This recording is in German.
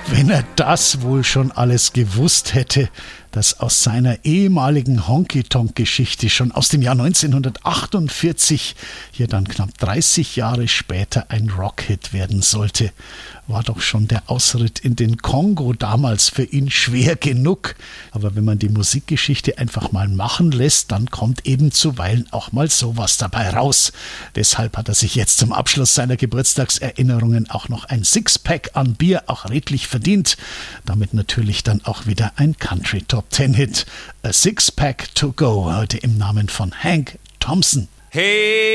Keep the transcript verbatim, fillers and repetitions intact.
Wenn er das wohl schon alles gewusst hätte, dass aus seiner ehemaligen Honky-Tonk-Geschichte schon aus dem Jahr neunzehnhundertachtundvierzig hier dann knapp dreißig Jahre später ein Rockhit werden sollte, war doch schon der Ausritt in den Kongo damals für ihn schwer genug. Aber wenn man die Musikgeschichte einfach mal machen lässt, dann kommt eben zuweilen auch mal sowas dabei raus. Deshalb hat er sich jetzt zum Abschluss seiner Geburtstagserinnerungen auch noch ein Sixpack an Bier auch redlich verdient. Damit natürlich dann auch wieder ein Country-Top-Ten-Hit. A Six-Pack to Go, heute im Namen von Hank Thompson. Hey!